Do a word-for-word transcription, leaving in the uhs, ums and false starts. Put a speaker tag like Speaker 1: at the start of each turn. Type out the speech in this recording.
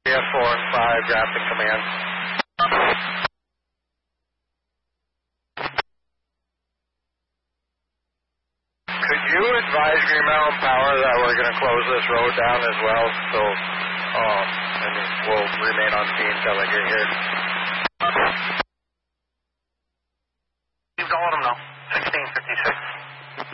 Speaker 1: F four and five, drafting command. Could you advise Green Mountain Power that we're going to close this road down as well, so um, I mean, we'll remain on scene until I get here?